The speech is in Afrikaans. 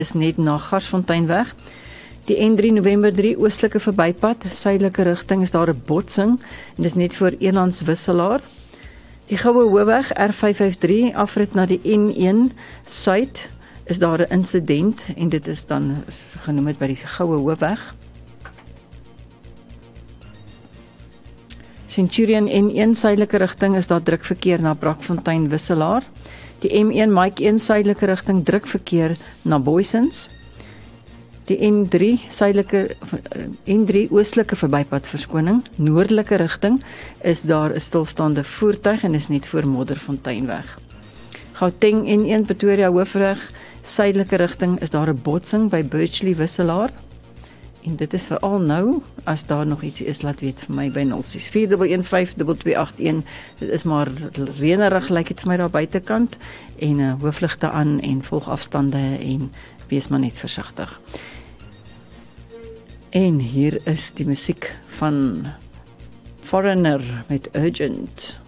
is net na Garsfonteinweg. Die N3 November 3 oostelike verbypad, suidelike rigting is daar 'n botsing en dis net voor Elandswisselaar. Die Goue Hoofweg R553 afrit na die N1 suid is daar 'n insident en dit is dan genoem het by die Goue Hoofweg. Centurion N1 suidelike rigting is daar drukverkeer na Brakfontein Wisselaar. Die M1 Mike 1 suidelike rigting drukverkeer na Booysens. Die N3 oostelike verbypad verskoning, noordelike rigting is daar 'n stilstaande voertuig en is net voor Modderfonteinweg. Gauteng N1 Pretoria Hoofweg suidelike rigting is daar 'n botsing by Birchley Wisselaar. En dit is veral nou, as daar nog iets is, laat weet vir my by 0641152281. Dit is maar reënerig, lyk dit vir my daar buitekant. En hoofligte aan en volg afstande en wees maar net versigtig. En hier is die musiek van Foreigner met Urgent.